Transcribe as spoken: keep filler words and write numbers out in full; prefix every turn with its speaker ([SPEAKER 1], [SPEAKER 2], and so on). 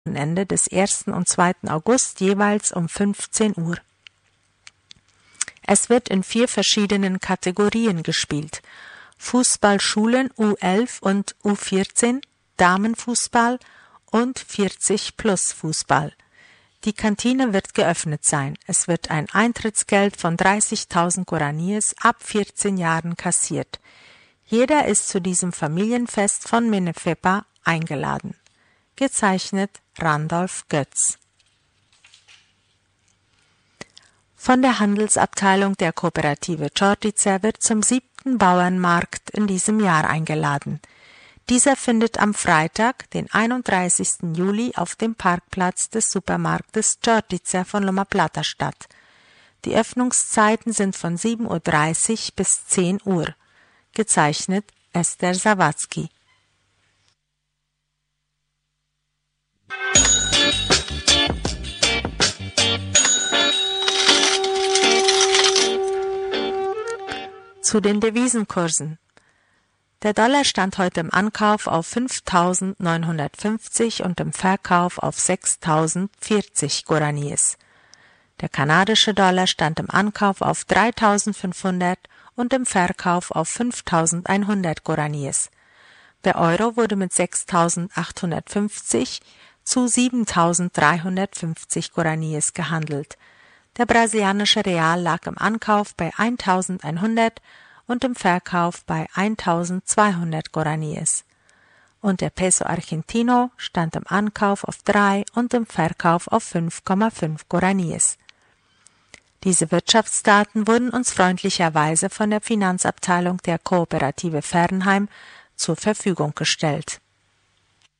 [SPEAKER 1] Wochenende des ersten und zweiten August jeweils um fünfzehn Uhr. Es wird in vier verschiedenen Kategorien gespielt: Fußballschulen U elf und U vierzehn, Damenfußball und vierzig plus Fußball. Die Kantine wird geöffnet sein. Es wird ein Eintrittsgeld von dreißigtausend Guaraníes ab vierzehn Jahren kassiert. Jeder ist zu diesem Familienfest von Menefepa eingeladen. Gezeichnet Randolph Götz. Von der Handelsabteilung der Kooperative Čortica wird zum siebten Bauernmarkt in diesem Jahr eingeladen. Dieser findet am Freitag, den einunddreißigsten Juli, auf dem Parkplatz des Supermarktes Čortica von Loma Plata statt. Die Öffnungszeiten sind von sieben Uhr dreißig bis zehn Uhr. Gezeichnet Esther Zawadzki. Zu den Devisenkursen. Der Dollar stand heute im Ankauf auf fünftausendneunhundertfünfzig und im Verkauf auf sechstausendvierzig Guaraníes. Der kanadische Dollar stand im Ankauf auf dreitausendfünfhundert und im Verkauf auf fünftausendeinhundert Guaraníes. Der Euro wurde mit sechstausendachthundertfünfzig zu siebentausenddreihundertfünfzig Guaraníes gehandelt. Der brasilianische Real lag im Ankauf bei eintausendeinhundert und im Verkauf bei eintausendzweihundert Guaraníes. Und der Peso Argentino stand im Ankauf auf drei und im Verkauf auf fünf Komma fünf Guaraníes. Diese Wirtschaftsdaten wurden uns freundlicherweise von der Finanzabteilung der Kooperative Fernheim zur Verfügung gestellt.